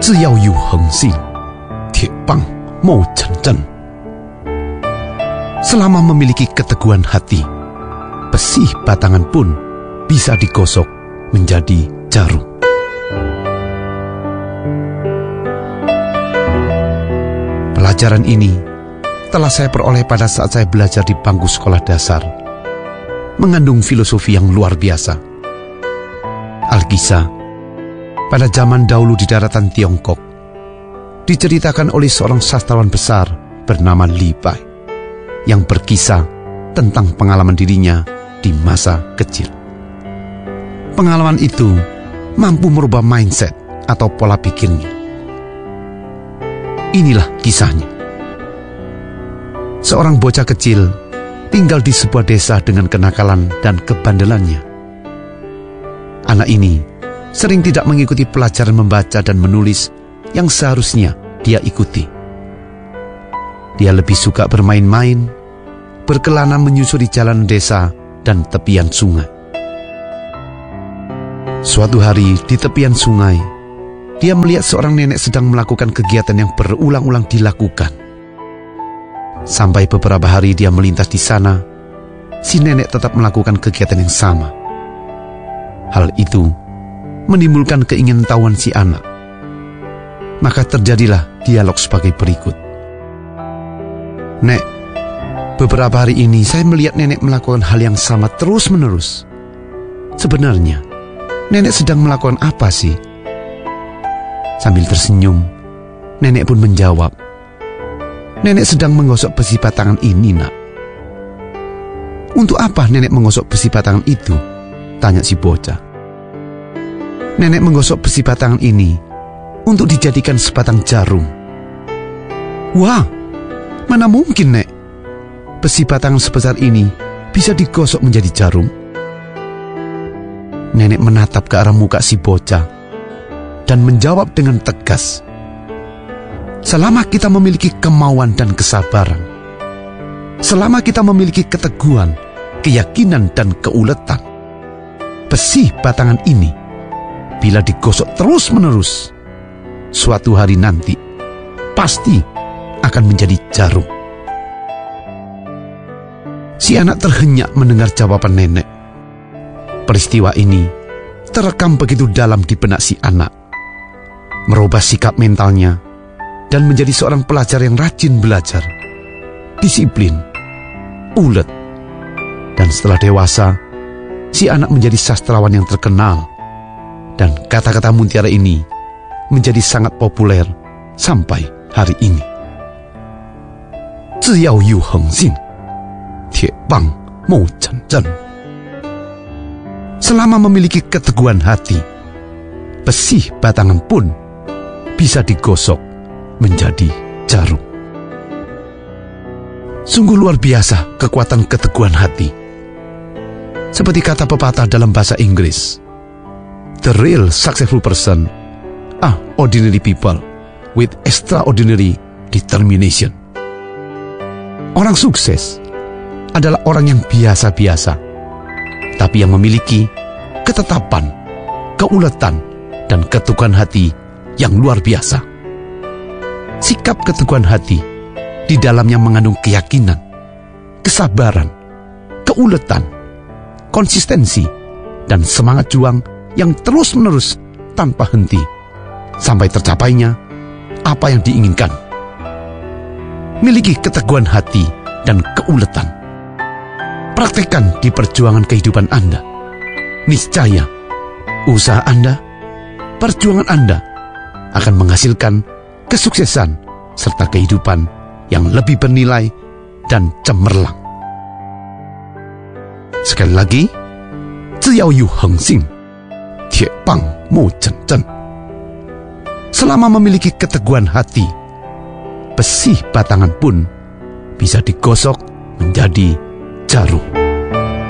只要有恒心，铁棒mau真正。Selama memiliki keteguhan hati, besi batangan pun bisa digosok menjadi jarum. Pelajaran ini telah saya peroleh pada saat saya belajar di bangku sekolah dasar, mengandung filosofi yang luar biasa. Alkisah, pada zaman dahulu di daratan Tiongkok, diceritakan oleh seorang sastrawan besar bernama Li Bai, yang berkisah tentang pengalaman dirinya di masa kecil. Pengalaman itu mampu merubah mindset atau pola pikirnya. Inilah kisahnya. Seorang bocah kecil tinggal di sebuah desa dengan kenakalan dan kebandelannya. Anak ini sering tidak mengikuti pelajaran membaca dan menulis yang seharusnya dia ikuti. Dia lebih suka bermain-main, berkelana menyusuri jalan desa dan tepian sungai. Suatu hari di tepian sungai, dia melihat seorang nenek sedang melakukan kegiatan yang berulang-ulang dilakukan. Sampai beberapa hari dia melintas di sana, si nenek tetap melakukan kegiatan yang sama. Hal itu menimbulkan keingintahuan si anak. Maka terjadilah dialog sebagai berikut. "Nek, beberapa hari ini saya melihat nenek melakukan hal yang sama terus-menerus. Sebenarnya, nenek sedang melakukan apa sih?" Sambil tersenyum, nenek pun menjawab, "Nenek sedang menggosok besi batangan ini, nak." "Untuk apa nenek menggosok besi batangan itu?" tanya si bocah. "Nenek menggosok besi batangan ini untuk dijadikan sebatang jarum." "Wah, mana mungkin, Nek? Besi batangan sebesar ini bisa digosok menjadi jarum?" Nenek menatap ke arah muka si bocah dan menjawab dengan tegas, "Selama kita memiliki kemauan dan kesabaran, selama kita memiliki keteguhan, keyakinan dan keuletan, besi batangan ini bila digosok terus-menerus, suatu hari nanti pasti akan menjadi jarum." Si anak terhenyak mendengar jawaban nenek. Peristiwa ini terekam begitu dalam di benak si anak, merubah sikap mentalnya dan menjadi seorang pelajar yang rajin belajar, disiplin, ulet. Dan setelah dewasa, si anak menjadi sastrawan yang terkenal, dan kata-kata mutiara ini menjadi sangat populer sampai hari ini. 只要有恒心，铁棒mau真正。Selama memiliki keteguhan hati, besi batangan pun bisa digosok menjadi jarum. Sungguh luar biasa kekuatan keteguhan hati. Seperti kata pepatah dalam bahasa Inggris, "The real successful person are ordinary people with extraordinary determination." Orang sukses adalah orang yang biasa-biasa, tapi yang memiliki ketetapan, keuletan, dan keteguhan hati yang luar biasa. Sikap keteguhan hati di dalamnya mengandung keyakinan, kesabaran, keuletan, konsistensi, dan semangat juang yang terus-menerus tanpa henti sampai tercapainya apa yang diinginkan. Miliki keteguhan hati dan keuletan. Praktekkan di perjuangan kehidupan Anda. Niscaya usaha Anda, perjuangan Anda akan menghasilkan kesuksesan serta kehidupan yang lebih bernilai dan cemerlang. Sekali lagi, 只要有恒心，铁棒mau真正。Selama memiliki keteguhan hati, besi batangan pun bisa digosok menjadi jarum.